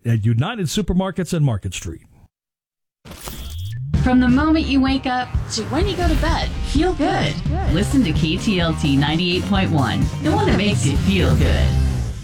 at United Supermarkets and Market Street. From the moment you wake up to when you go to bed, feel good. Listen to KTLT 98.1, the one that makes you feel good.